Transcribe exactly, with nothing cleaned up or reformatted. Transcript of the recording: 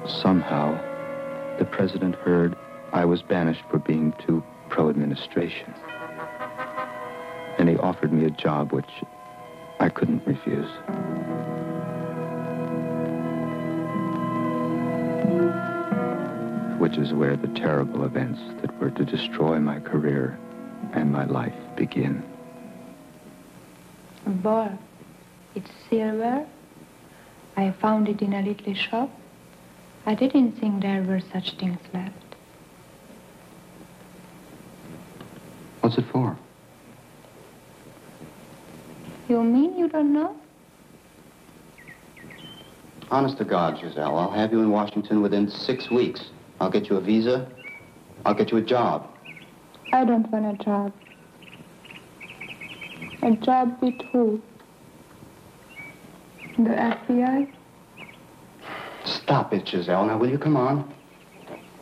Somehow, the president heard I was banished for being too pro-administration. And he offered me a job which I couldn't refuse. Which is where the terrible events that were to destroy my career and my life begin. A ball. It's silver. I found it in a little shop. I didn't think there were such things left. What's it for? You mean you don't know? Honest to God, Giselle, I'll have you in Washington within six weeks. I'll get you a visa. I'll get you a job. I don't want a job. A job with who? The F B I? Stop it, Giselle. Now, will you come on?